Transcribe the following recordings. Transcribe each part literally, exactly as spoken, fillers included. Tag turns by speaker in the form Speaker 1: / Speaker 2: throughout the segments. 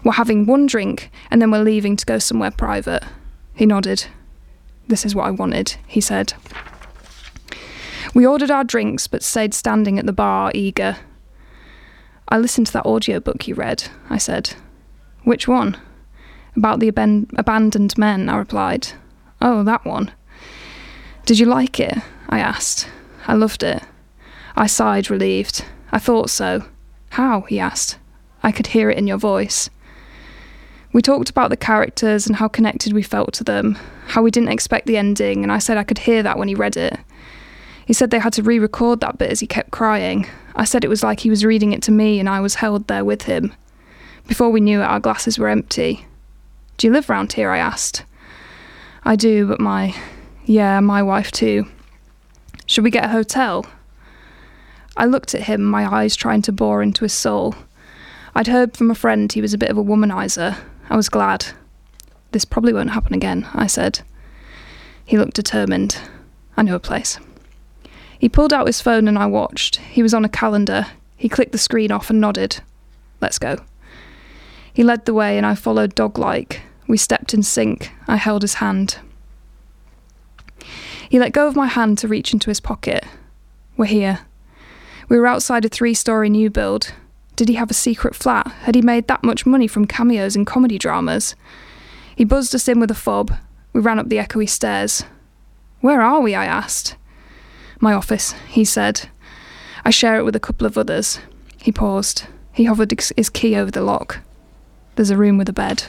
Speaker 1: We're having one drink, and then we're leaving to go somewhere private. He nodded. This is what I wanted, he said. We ordered our drinks, but stayed standing at the bar, eager. I listened to that audiobook you read, I said. Which one? About the aben- abandoned men, I replied. Oh, that one. Did you like it? I asked. I loved it. I sighed, relieved. I thought so. How? He asked. I could hear it in your voice. We talked about the characters and how connected we felt to them, how we didn't expect the ending, and I said I could hear that when he read it. He said they had to re-record that bit as he kept crying. I said it was like he was reading it to me and I was held there with him. Before we knew it, our glasses were empty. Do you live round here? I asked. I do, but my... Yeah, my wife too. Should we get a hotel? I looked at him, my eyes trying to bore into his soul. I'd heard from a friend he was a bit of a womanizer. I was glad. This probably won't happen again, I said. He looked determined. I know a place. He pulled out his phone and I watched. He was on a calendar. He clicked the screen off and nodded. Let's go. He led the way and I followed dog-like. We stepped in sync. I held his hand. He let go of my hand to reach into his pocket. We're here. We were outside a three-storey new build. Did he have a secret flat? Had he made that much money from cameos in comedy dramas? He buzzed us in with a fob. We ran up the echoey stairs. Where are we? I asked. My office, he said. I share it with a couple of others. He paused. He hovered his key over the lock. There's a room with a bed.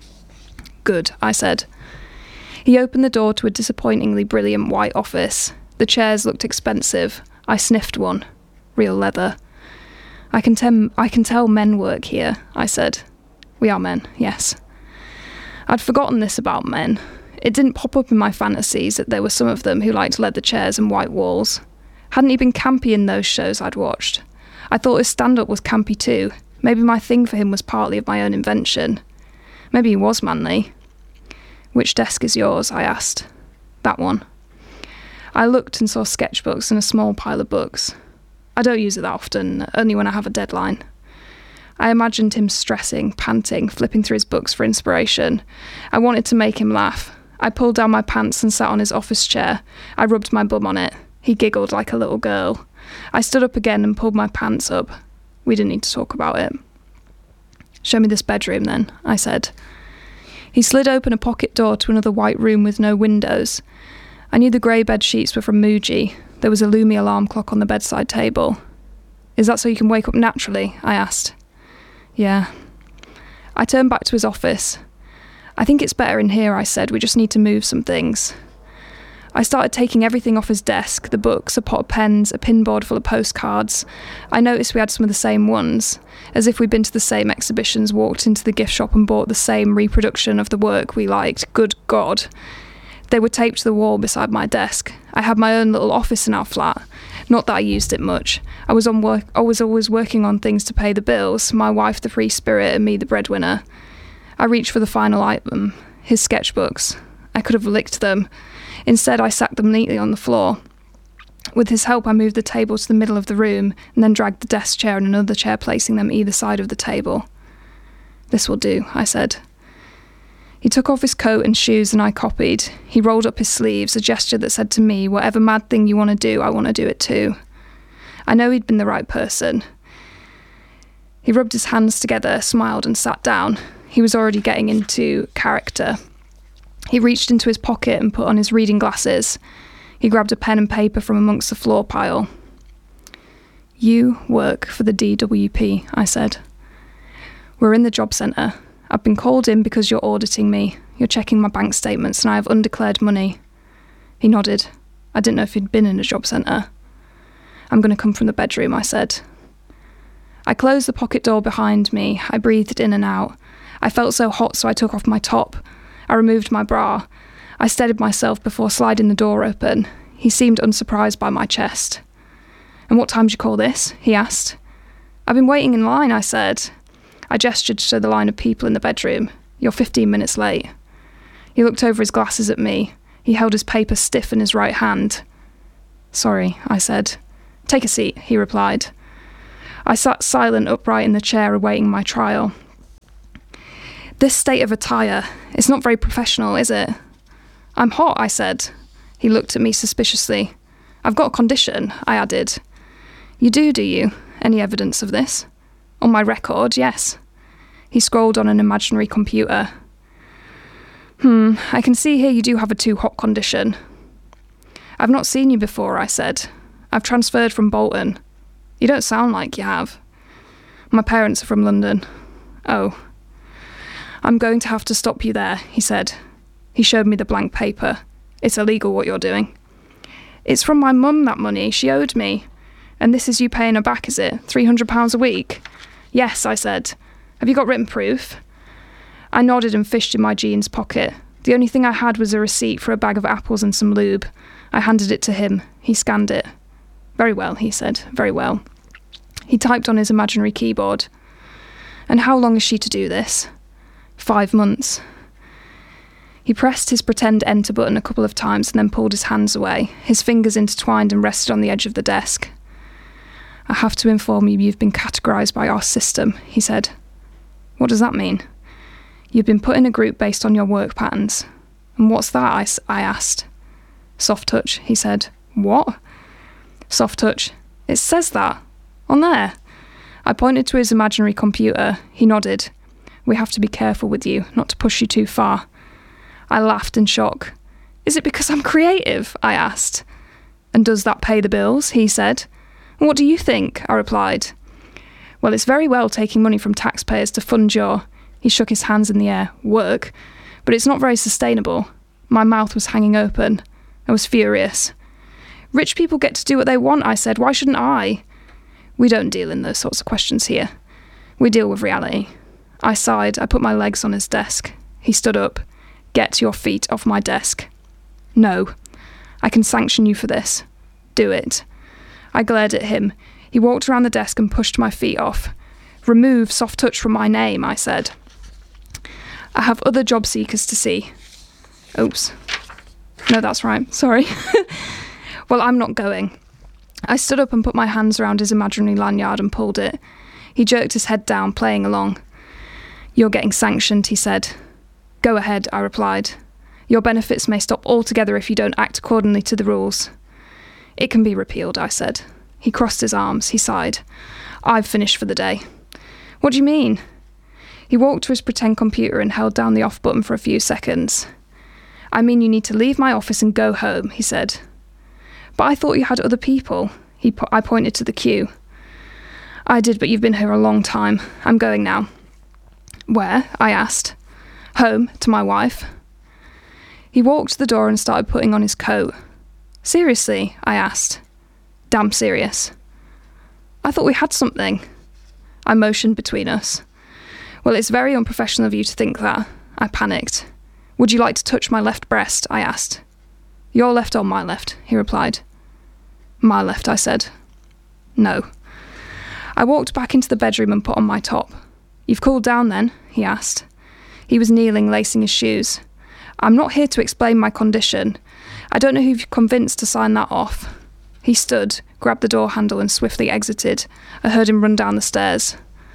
Speaker 1: Good, I said. He opened the door to a disappointingly brilliant white office. The chairs looked expensive. I sniffed one. Real leather. I can, tem- I can tell men work here, I said. We are men, yes. I'd forgotten this about men. It didn't pop up in my fantasies that there were some of them who liked leather chairs and white walls. Hadn't he been campy in those shows I'd watched? I thought his stand-up was campy too. Maybe my thing for him was partly of my own invention. Maybe he was manly. Which desk is yours? I asked. That one. I looked and saw sketchbooks and a small pile of books. I don't use it that often, only when I have a deadline. I imagined him stressing, panting, flipping through his books for inspiration. I wanted to make him laugh. I pulled down my pants and sat on his office chair. I rubbed my bum on it. He giggled like a little girl. I stood up again and pulled my pants up. We didn't need to talk about it. Show me this bedroom then, I said. He slid open a pocket door to another white room with no windows. I knew the grey bed sheets were from Muji. There was a Lumi alarm clock on the bedside table. Is that so you can wake up naturally? I asked. Yeah. I turned back to his office. I think it's better in here, I said. We just need to move some things. I started taking everything off his desk, the books, a pot of pens, a pinboard full of postcards. I noticed we had some of the same ones, as if we'd been to the same exhibitions, walked into the gift shop and bought the same reproduction of the work we liked. Good God. They were taped to the wall beside my desk. I had my own little office in our flat. Not that I used it much. I was on work. I was always working on things to pay the bills, my wife the free spirit and me the breadwinner. I reached for the final item, his sketchbooks. I could have licked them. Instead, I sacked them neatly on the floor. With his help, I moved the table to the middle of the room and then dragged the desk chair and another chair, placing them either side of the table. This will do, I said. He took off his coat and shoes and I copied. He rolled up his sleeves, a gesture that said to me, whatever mad thing you want to do, I want to do it too. I know he'd been the right person. He rubbed his hands together, smiled and sat down. He was already getting into character. He reached into his pocket and put on his reading glasses. He grabbed a pen and paper from amongst the floor pile. You work for the D W P, I said. We're in the job centre. I've been called in because you're auditing me. You're checking my bank statements and I have undeclared money. He nodded. I didn't know if he'd been in a job centre. I'm going to come from the bedroom, I said. I closed the pocket door behind me. I breathed in and out. I felt so hot, so I took off my top. I removed my bra. I steadied myself before sliding the door open. He seemed unsurprised by my chest. And what time do you call this? He asked. I've been waiting in line, I said. I gestured to show the line of people in the bedroom. You're fifteen minutes late. He looked over his glasses at me. He held his paper stiff in his right hand. Sorry, I said. Take a seat, he replied. I sat silent, upright in the chair, awaiting my trial. This state of attire, it's not very professional, is it? I'm hot, I said. He looked at me suspiciously. I've got a condition, I added. You do, do you? Any evidence of this? On my record, yes. He scrolled on an imaginary computer. Hmm, I can see here you do have a too hot condition. I've not seen you before, I said. I've transferred from Bolton. You don't sound like you have. My parents are from London. Oh. I'm going to have to stop you there, he said. He showed me the blank paper. It's illegal what you're doing. It's from my mum, that money. She owed me. And this is you paying her back, is it? three hundred pounds a week? Yes, I said. Have you got written proof? I nodded and fished in my jeans pocket. The only thing I had was a receipt for a bag of apples and some lube. I handed it to him. He scanned it. Very well, he said. Very well. He typed on his imaginary keyboard. And how long is she to do this? Five months. He pressed his pretend enter button a couple of times and then pulled his hands away. His fingers intertwined and rested on the edge of the desk. I have to inform you you've been categorised by our system, he said. What does that mean? You've been put in a group based on your work patterns. And what's that? I, I asked. Soft touch, he said. What? Soft touch. It says that. On there. I pointed to his imaginary computer. He nodded. We have to be careful with you, not to push you too far. I laughed in shock. Is it because I'm creative? I asked. And does that pay the bills? He said. What do you think? I replied. Well, it's very well taking money from taxpayers to fund your... He shook his hands in the air. Work. But it's not very sustainable. My mouth was hanging open. I was furious. Rich people get to do what they want, I said. Why shouldn't I? We don't deal in those sorts of questions here. We deal with reality. I sighed. I put my legs on his desk. He stood up. Get your feet off my desk. No. I can sanction you for this. Do it. I glared at him. He walked around the desk and pushed my feet off. Remove soft touch from my name, I said. I have other job seekers to see. Oops. No, that's right. Sorry. Well, I'm not going. I stood up and put my hands around his imaginary lanyard and pulled it. He jerked his head down, playing along. You're getting sanctioned, he said. Go ahead, I replied. Your benefits may stop altogether if you don't act accordingly to the rules. It can be repealed, I said. He crossed his arms. He sighed. I've finished for the day. What do you mean? He walked to his pretend computer and held down the off button for a few seconds. I mean you need to leave my office and go home, he said. But I thought you had other people. He po- I pointed to the queue. I did, but you've been here a long time. I'm going now. Where? I asked. Home, to my wife. He walked to the door and started putting on his coat. Seriously? I asked. Damn serious. I thought we had something. I motioned between us. Well, it's very unprofessional of you to think that. I panicked. Would you like to touch my left breast? I asked. Your left or my left? He replied. My left, I said. No. I walked back into the bedroom and put on my top. You've cooled down then? He asked. He was kneeling, lacing his shoes. I'm not here to explain my condition. I don't know who you've convinced to sign that off. He stood, grabbed the door handle and swiftly exited. I heard him run down the stairs.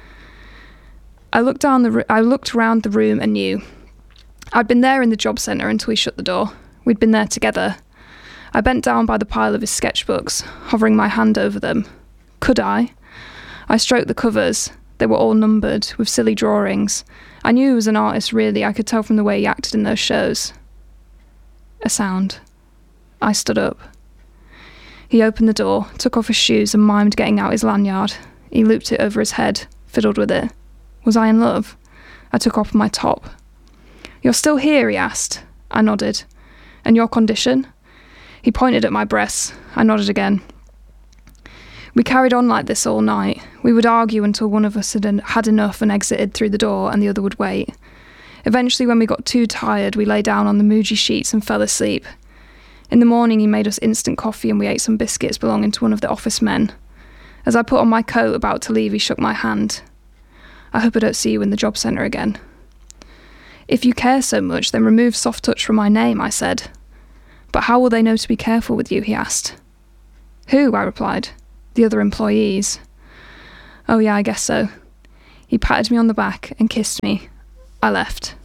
Speaker 1: I looked down the. I looked around the room and knew. I'd been there in the job centre until he shut the door. We'd been there together. I bent down by the pile of his sketchbooks, hovering my hand over them. Could I? I stroked the covers. They were all numbered, with silly drawings. I knew he was an artist, really. I could tell from the way he acted in those shows. A sound. I stood up. He opened the door, took off his shoes and mimed getting out his lanyard. He looped it over his head, fiddled with it. Was I in love? I took off my top. You're still here, he asked. I nodded. And your condition? He pointed at my breasts. I nodded again. We carried on like this all night. We would argue until one of us had, en- had enough and exited through the door and the other would wait. Eventually, when we got too tired, we lay down on the Muji sheets and fell asleep. In the morning, he made us instant coffee and we ate some biscuits belonging to one of the office men. As I put on my coat about to leave, he shook my hand. I hope I don't see you in the job centre again. If you care so much, then remove soft touch from my name, I said. But how will they know to be careful with you, he asked. Who? I replied. The other employees. Oh yeah, I guess so. He patted me on the back and kissed me. I left.